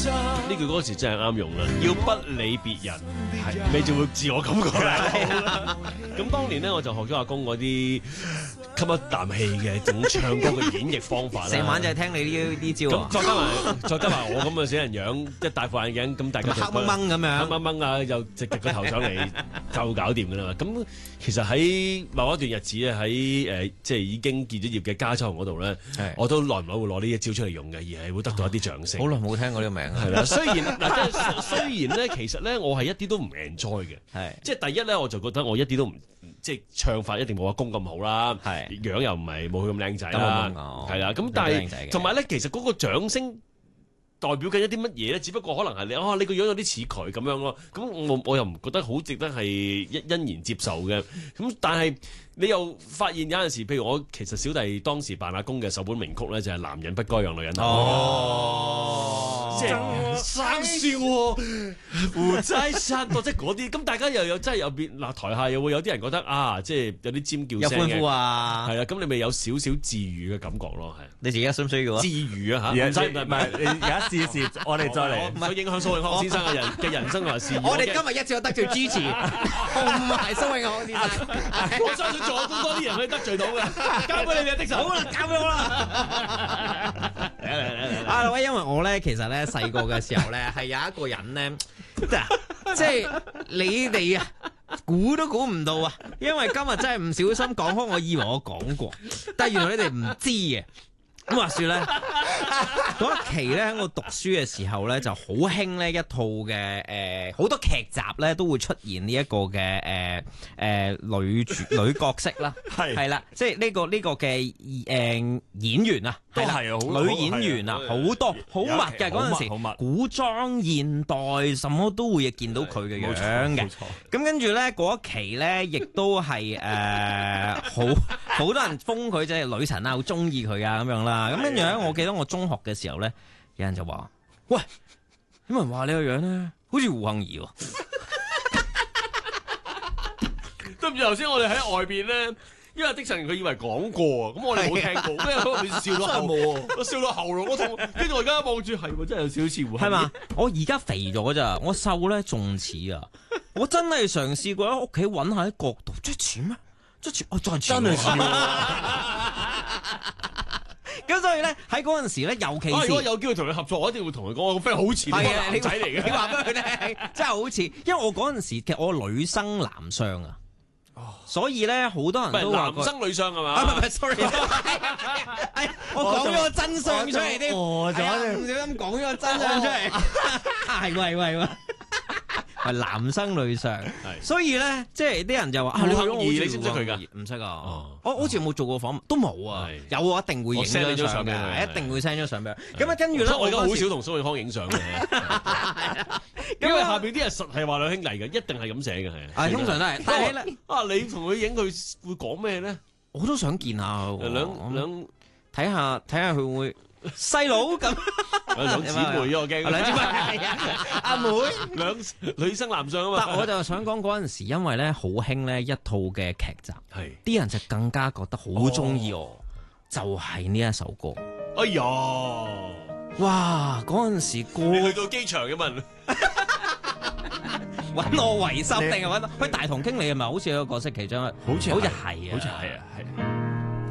呢句歌詞真係啱用啦，要不理別人，你就會自我感覺啦。咁當年咧，我就學咗阿公嗰啲吸一啖氣嘅種唱歌嘅演繹方法啦。 成晚就係聽你呢招啊！ 咁再加埋我咁嘅死人樣，一戴副眼鏡，咁大家就黑掹掹咁樣， 黑掹掹啊，又直個頭上嚟就搞掂㗎啦嘛。咁其實喺某一段日子咧，喺即係已經結咗業嘅家秋紅嗰度咧，我都耐唔耐會攞呢一招出嚟用嘅，而係會得到一啲掌聲。 好耐冇聽過呢個名啊！ 係啦，雖然咧，其實咧，我係一啲都唔 enjoy 嘅。係，即係第一咧，我就覺得我一啲都唔即係唱法一定冇阿公咁好啦。係，樣又唔係冇佢咁靚仔啦。係啦，咁但係同埋咧，其實嗰個掌聲代表緊一啲乜嘢咧？只不過可能係你個樣有啲似佢咁樣咯。咁我又唔覺得好值得係欣然接受嘅。咁但係你又發現有陣時，譬如我其實小弟當時扮阿公嘅首本名曲咧，就係男人不該讓女人即係生笑喎，胡仔殺到即係嗰啲，咁大家又有真係有變嗱，台下又會有啲人覺得啊，即係有啲尖叫聲嘅， 有歡呼啊， 係啊，咁你咪有少少治癒嘅感覺咯，係。 你自己需唔需要啊？ 治癒啊嚇，唔使唔係你而家試試，我哋再嚟，唔係影響蘇永康先生嘅人生還是我哋今日一次有得罪支持，唔係蘇永康先生， 我相信仲有多啲人可以得罪到嘅，交俾你哋的手， 好啦，交俾我啦。啊喂，因為我咧其實咧細個嘅時候咧係有一個人咧，即係你哋啊估都估唔到啊！因為今日真係唔小心講開，我以為我講過，但係原來你哋唔知嘅。咁話説咧，嗰一期咧喺我讀書嘅時候咧，就好興呢一套嘅好多劇集咧都會出現呢一個嘅女角色啦，係啦，即係呢個嘅演員啊， 都係啊， 女演員啊，好多好密嘅嗰陣時，古裝現代什麼都會見到佢嘅樣嘅。咁跟住咧嗰一期咧，亦都係好多人封佢即係女神啊，好中意佢啊咁樣啦。咁跟住咧，我記得我中學嘅時候咧，有人就話：喂，有人話你個樣咧，好似胡杏兒喎。 對唔住，頭先我哋喺外邊咧，因為的神佢以為講過，咁我哋冇聽過，跟住佢笑到喉嚨，我笑到喉嚨都痛。跟住我而家望住係喎，真係有少少似胡杏兒。係嘛？ 我而家肥咗咋，我瘦咧仲似啊！我真係嘗試過喺屋企揾下喺角度，即係似咩？即係似，我再似，真係似。咁所以咧喺嗰陣時咧，尤其是如果有機會同佢合作，我一定會同佢講，我個 friend 好似男仔嚟嘅。 你話俾佢聽，真係好似，因為我嗰陣時其實我女生男相啊，所以咧好多人都話男生女相係嘛？ 唔係 sorry， 我講咗個真相出嚟添，唔小心講咗個真相出嚟，係喎。係男生女相，所以咧，即係啲人就話胡杏兒，你識唔識佢㗎？ 唔識啊！我好似冇做過訪問，都冇啊。有我一定會影張相嘅，一定會 send 張相俾佢。咁啊，跟住咧， 我而家好少同蘇永康影相嘅，因為下邊啲人實係話兩兄弟嘅，一定係咁寫嘅係。 通常都係。但係咧， 你同佢影佢會講咩咧？ 我都想見下兩睇下佢會唔會細佬咁。 兩姊妹我驚， 兩姊妹阿妹兩女生男相啊嘛。 但我就想講嗰陣時，因為咧好興咧一套嘅劇集，係啲人就更加覺得好中意我，就係呢一首歌。 哎呀， 哇！嗰陣時你去到機場嘅嘛？ 揾我維修定係揾去大堂經理係咪？好似有個角色其中，好似係啊， 好似係啊，係。